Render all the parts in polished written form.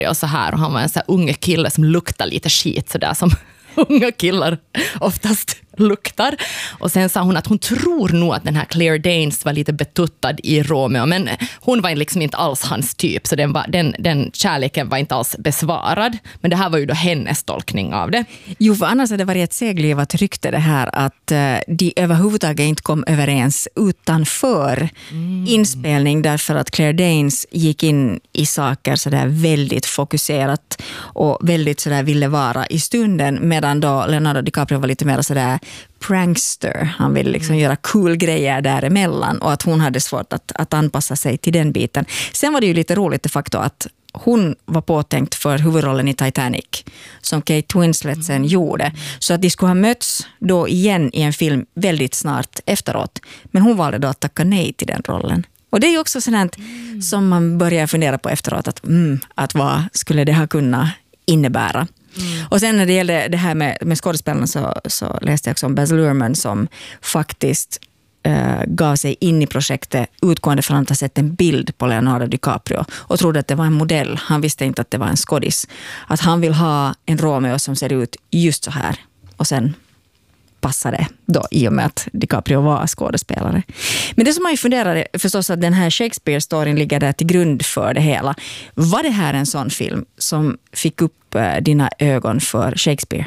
och så här, och han var en så här unge kille som luktar lite skit så där som unga killar oftast luktar. Och sen sa hon att hon tror nog att den här Claire Danes var lite betuttad i Romeo, men hon var liksom inte alls hans typ, så den kärleken var inte alls besvarad. Men det här var ju då hennes tolkning av det. Jo, för annars hade det varit ett seglivat rykte det här att de överhuvudtaget inte kom överens utanför inspelning, därför att Claire Danes gick in i saker så där väldigt fokuserat och väldigt så där ville vara i stunden, medan då Leonardo DiCaprio var lite mer så där prankster. Han ville liksom göra cool grejer däremellan, och att hon hade svårt att anpassa sig till den biten. Sen var det ju lite roligt det faktum att hon var påtänkt för huvudrollen i Titanic som Kate Winslet sen gjorde. Så att de skulle ha mötts då igen i en film väldigt snart efteråt. Men hon valde då att tacka nej till den rollen. Och det är ju också sådant som man börjar fundera på efteråt, att vad skulle det ha kunnat innebära. Och sen när det gäller det här med skådespelarna så läste jag också om Baz Luhrmann som faktiskt gav sig in i projektet utgående från att ha sett en bild på Leonardo DiCaprio och trodde att det var en modell. Han visste inte att det var en skådis. Att han vill ha en Romeo som ser ut just så här. Och sen passade då i och med att DiCaprio var skådespelare. Men det som man ju funderade förstås att den här Shakespeare-storyn ligger där till grund för det hela. Var det här en sån film som fick upp dina ögon för Shakespeare?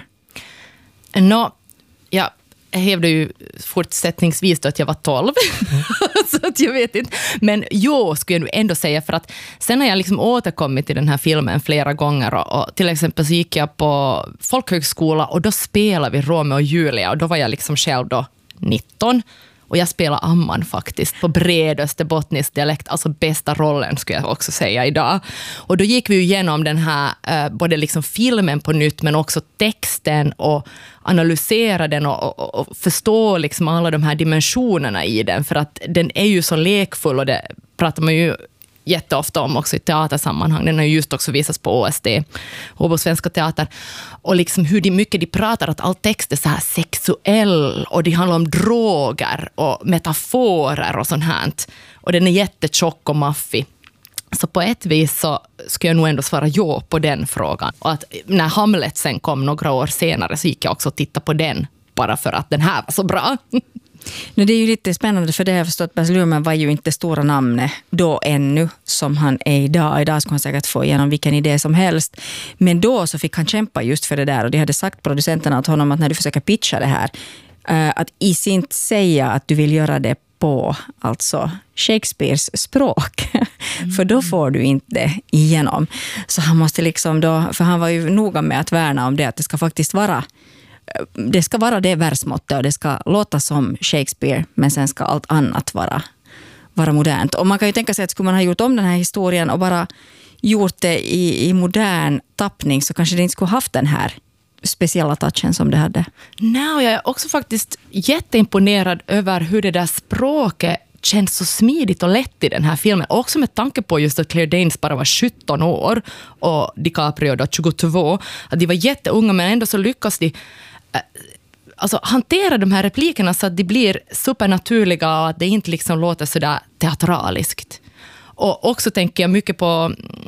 Jag hävde ju fortsättningsvis då att jag var 12. Så att jag vet inte. Men skulle jag nu ändå säga, för att sen har jag liksom återkommit till den här filmen flera gånger och till exempel så gick jag på folkhögskola och då spelade vi Romeo och Julia och då var jag liksom själv då 19. Och jag spelar amman faktiskt på bred österbottnisk dialekt, alltså bästa rollen skulle jag också säga idag. Och då gick vi ju igenom den här, både liksom filmen på nytt men också texten och analysera den och förstå liksom alla de här dimensionerna i den. För att den är ju så lekfull och det pratar man ju jätteofta om också i teatersammanhang. Den har ju just också visats på OST, Åbo Svenska Teater. Och liksom hur mycket de pratar, att all text är så här sexuell och det handlar om droger och metaforer och sånt här. Och den är jättetjock och maffig. Så på ett vis så skulle jag nog ändå svara ja på den frågan. Och att när Hamlet sen kom några år senare så gick jag också och titta på den bara för att den här var så bra. Nu, det är ju lite spännande för det har jag förstått att Baz Luhrmann var ju inte stora namnet då ännu som han är idag. Idag ska han säkert få igenom vilken idé som helst. Men då så fick han kämpa just för det där och de hade sagt producenterna åt honom att när du försöker pitcha det här att inte säga att du vill göra det på alltså Shakespeares språk. För då får du inte igenom. Så han måste liksom då, för han var ju noga med att värna om det, att det ska faktiskt vara det versmåttet och det ska låta som Shakespeare, men sen ska allt annat vara modernt. Och man kan ju tänka sig att skulle man ha gjort om den här historien och bara gjort det i modern tappning så kanske det inte skulle haft den här speciella touchen som det hade. Jag är också faktiskt jätteimponerad över hur det där språket känns så smidigt och lätt i den här filmen. Också med tanke på just att Claire Danes bara var 17 år och DiCaprio då 22. Att de var jätteunga men ändå så lyckas de hantera de här replikerna så att de blir supernaturliga och att det inte liksom låter så där teatraliskt. Och också tänker jag mycket på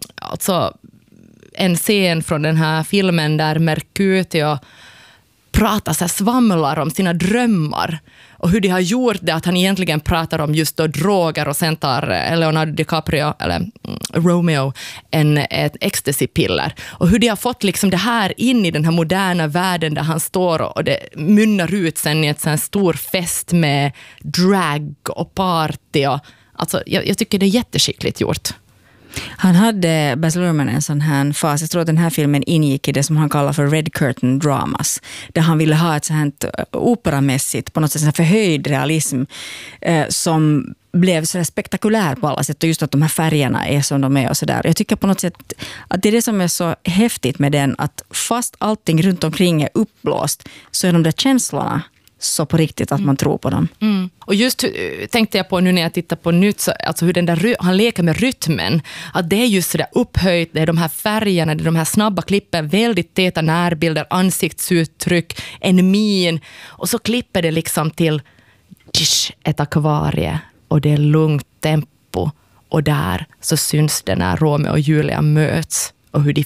en scen från den här filmen där Mercutio pratar så här, svamlar om sina drömmar och hur de har gjort det, att han egentligen pratar om just då droger och sen tar Leonardo DiCaprio eller Romeo ett ecstasy-piller och hur de har fått liksom det här in i den här moderna världen där han står och det mynnar ut sen i ett sån stor fest med drag och party och alltså jag tycker det är jätteskickligt gjort. Han hade, Baz Luhrmann, en sån här fas. Jag tror att den här filmen ingick i det som han kallar för Red Curtain Dramas. Där han ville ha ett sånt här operamässigt, på något sätt en förhöjd realism som blev så spektakulär på alla sätt. Och just att de här färgerna är som de är och sådär. Jag tycker på något sätt att det är det som är så häftigt med den. Att fast allting runt omkring är uppblåst så är de där känslorna så på riktigt att man tror på dem. Mm. Och just tänkte jag på nu när jag tittar på nytt, så, alltså hur den där han leker med rytmen, att det är just så där upphöjt, det är de här färgerna, det är de här snabba klippen, väldigt täta närbilder, ansiktsuttryck, en min, och så klipper det liksom till ett akvarie och det är lugnt tempo och där så syns det när Romeo och Julia möts och hur de